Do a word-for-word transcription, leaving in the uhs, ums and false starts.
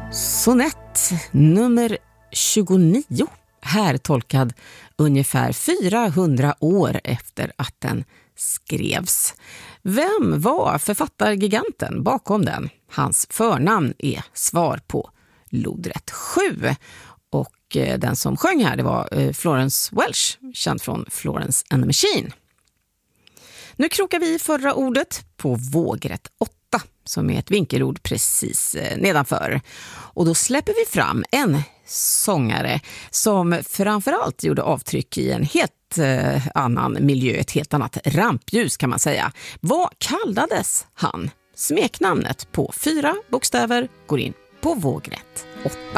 Sonett nummer tjugonio, här tolkad ungefär fyrahundra år efter att den skrevs. Vem var författargiganten bakom den? Hans förnamn är svar på lodrätt sju. Och den som sjöng här, det var Florence Welch, känd från Florence and the Machine. Nu krokar vi förra ordet på vågrätt åtta, som är ett vinkelord precis nedanför. Och då släpper vi fram en sångare som framförallt gjorde avtryck i en helt eh, annan miljö, ett helt annat rampljus kan man säga. Vad kallades han? Smeknamnet på fyra bokstäver går in på vågrätt åtta.